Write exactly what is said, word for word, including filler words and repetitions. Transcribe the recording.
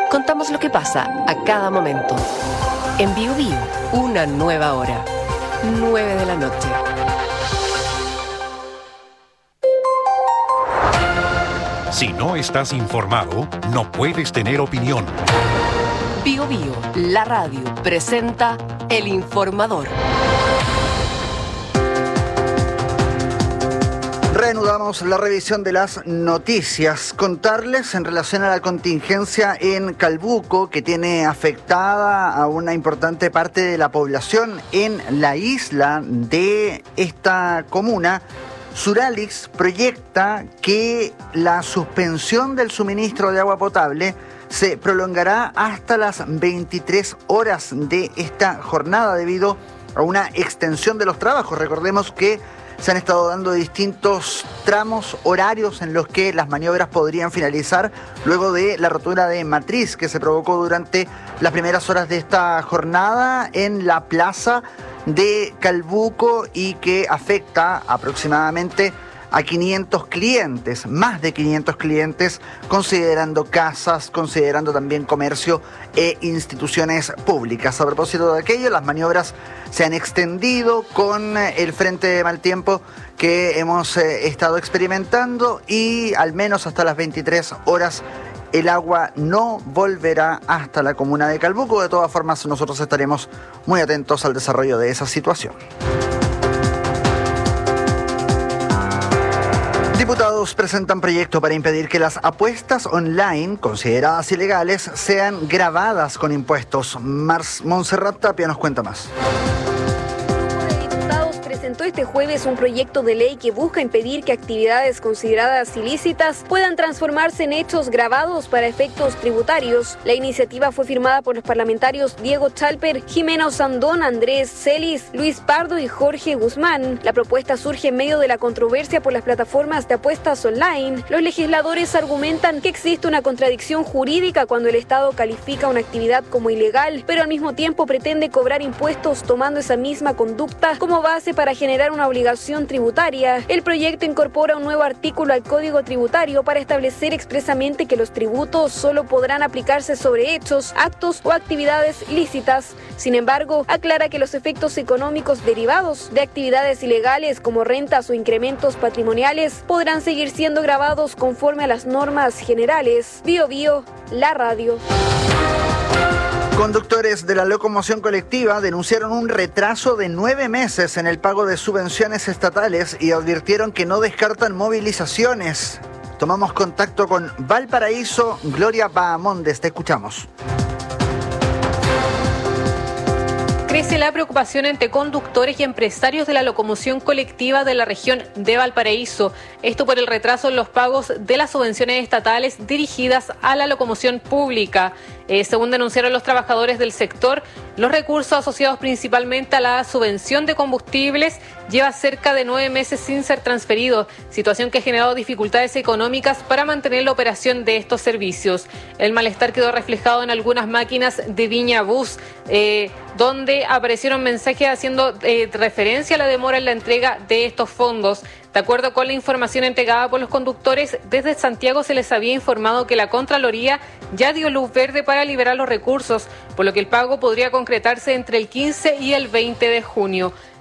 Contamos lo que pasa a cada momento. En Bio Bio, una nueva hora. nueve de la noche. Si no estás informado, no puedes tener opinión. Bio Bio, la radio, presenta El Informador. Reanudamos la revisión de las noticias. Contarles en relación a la contingencia en Calbuco, que tiene afectada a una importante parte de la población en la isla de esta comuna. Suralix proyecta que la suspensión del suministro de agua potable se prolongará hasta las veintitrés horas de esta jornada debido a una extensión de los trabajos. Recordemos que se han estado dando distintos tramos horarios en los que las maniobras podrían finalizar luego de la rotura de matriz que se provocó durante las primeras horas de esta jornada en la plaza de Calbuco y que afecta aproximadamente a quinientos clientes, más de quinientos clientes, considerando casas, considerando también comercio e instituciones públicas. A propósito de aquello, las maniobras se han extendido con el frente de mal tiempo que hemos eh, estado experimentando y al menos hasta las veintitrés horas el agua no volverá hasta la comuna de Calbuco. De todas formas, nosotros estaremos muy atentos al desarrollo de esa situación. Diputados presentan proyecto para impedir que las apuestas online, consideradas ilegales, sean gravadas con impuestos. Mars Montserrat Tapia nos cuenta más. Presentó este jueves un proyecto de ley que busca impedir que actividades consideradas ilícitas puedan transformarse en hechos gravados para efectos tributarios. La iniciativa fue firmada por los parlamentarios Diego Chalper, Jimena Osandón, Andrés Celis, Luis Pardo y Jorge Guzmán. La propuesta surge en medio de la controversia por las plataformas de apuestas online. Los legisladores argumentan que existe una contradicción jurídica cuando el Estado califica una actividad como ilegal, pero al mismo tiempo pretende cobrar impuestos tomando esa misma conducta como base para generar una obligación tributaria. El proyecto incorpora un nuevo artículo al Código Tributario para establecer expresamente que los tributos solo podrán aplicarse sobre hechos, actos o actividades lícitas. Sin embargo, aclara que los efectos económicos derivados de actividades ilegales como rentas o incrementos patrimoniales podrán seguir siendo gravados conforme a las normas generales. Bio Bio, la radio. Conductores de la locomoción colectiva denunciaron un retraso de nueve meses en el pago de subvenciones estatales y advirtieron que no descartan movilizaciones. Tomamos contacto con Valparaíso, Gloria Bahamondes, te escuchamos. Crece la preocupación entre conductores y empresarios de la locomoción colectiva de la región de Valparaíso. Esto por el retraso en los pagos de las subvenciones estatales dirigidas a la locomoción pública. Eh, según denunciaron los trabajadores del sector, los recursos asociados principalmente a la subvención de combustibles lleva cerca de nueve meses sin ser transferidos, situación que ha generado dificultades económicas para mantener la operación de estos servicios. El malestar quedó reflejado en algunas máquinas de Viña Bus, eh, donde aparecieron mensajes haciendo eh, referencia a la demora en la entrega de estos fondos. De acuerdo con la información entregada por los conductores, desde Santiago se les había informado que la Contraloría ya dio luz verde para liberar los recursos, por lo que el pago podría concretarse entre el quince y el veinte de junio.